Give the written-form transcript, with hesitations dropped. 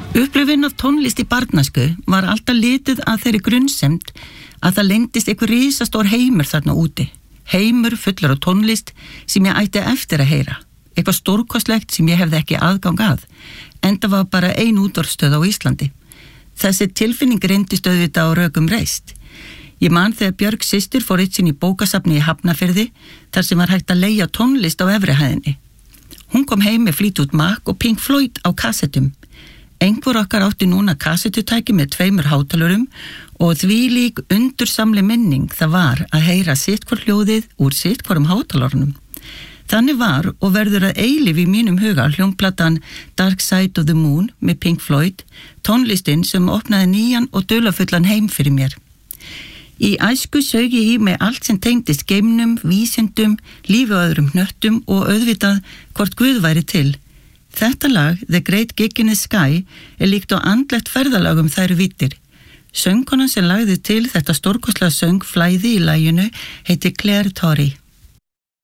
Upplifun af tónlist í barnæsku var alltaf litið að þeirri grunnsemd að það leyndist einhver risastór heimur þarna úti. Heimur fullur af tónlist sem ég ætti eftir að heyra. Eitthvað stórkostlegt sem ég hefði ekki aðgang að, enda var bara ein útvarpsstöð á Íslandi. Þessi tilfinning reyndist auðvitað á rökum reist. Ég man þegar Björg systir fór eitt sinn í bókasafni í Hafnarfirði þar sem var hægt að leigja tónlist á efri hæðinni. Hún kom heim með Fleetwood Mac og Pink Floyd á kassettum. Einhver okkar átti núna kassettutæki með 2 hátalurum og þvílík undursamleg minning það var að heyra sitthvor hljóðið úr sitthvorum hátalurunum. Þannig var og verður að eilíf í mínum huga hljómplatan Dark Side of the Moon með Pink Floyd, tónlistin sem opnaði nýjan og dularfullan heim fyrir mér. Í æsku sög ég í mig allt sem tengdist geimnum, vísindum, lífi og öðrum hnöttum og auðvitað hvort Guð væri til. Þetta lag, The Great Gig in the Sky, líkt á andlegt ferðalag þær víddir. Söngkonan sem lagði til þetta stórkostlega söngflæði í laginu heiti Claire Torrey.